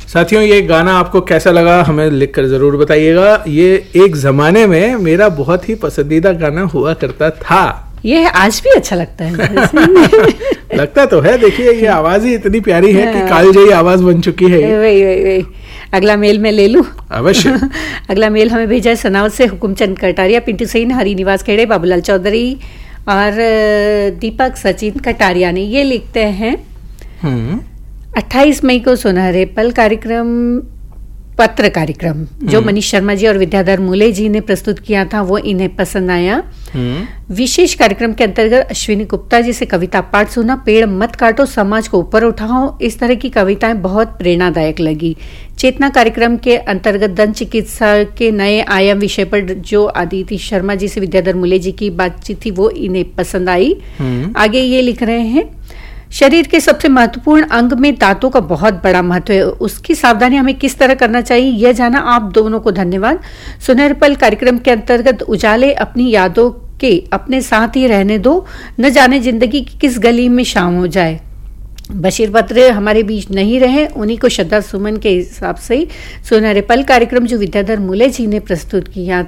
साथियों, ये गाना आपको कैसा लगा हमें लिखकर जरूर बताइएगा। ये एक जमाने में मेरा बहुत ही पसंदीदा गाना हुआ करता था। ये आज भी अच्छा लगता है। लगता तो है। देखिए, ये आवाज ही इतनी प्यारी है कि कालजयी आवाज बन चुकी है। वही। अगला मेल मैं ले लूं? अवश्य। अगला मेल हमें भेजा है सनावत से हुकुमचंद कटारिया, पिंटू सैन, हरिनिवास खेड़े, बाबूलाल चौधरी और दीपक सचिन कटारिया ने। ये लिखते हैं 28 मई को सुनहरे पल पत्र कार्यक्रम जो मनीष शर्मा जी और विद्याधर मूले जी ने प्रस्तुत किया था, वो इन्हें पसंद आया। विशेष कार्यक्रम के अंतर्गत अश्विनी गुप्ता जी से कविता पाठ सुना, पेड़ मत काटो समाज को ऊपर उठाओ, इस तरह की कविताएं बहुत प्रेरणादायक लगी। चेतना कार्यक्रम के अंतर्गत दंत चिकित्सा के नए आयाम विषय पर जो आदिति शर्मा जी से विद्याधर मूले जी की बातचीत थी, वो इन्हें पसंद आई। आगे ये लिख रहे हैं, शरीर के सबसे महत्वपूर्ण अंग में दांतों का बहुत बड़ा महत्व है, उसकी सावधानी हमें किस तरह करना चाहिए यह जाना आप दोनों को धन्यवाद। सुनहरे पल कार्यक्रम के अंतर्गत उजाले अपनी यादों के अपने साथ ही रहने दो, न जाने जिंदगी की किस गली में शाम हो जाए। बशीर पत्र हमारे बीच नहीं रहे, उन्हीं को श्रद्धा सुमन के हिसाब से सुनहरे पल कार्यक्रम जो विद्याधर मूले जी ने प्रस्तुत किया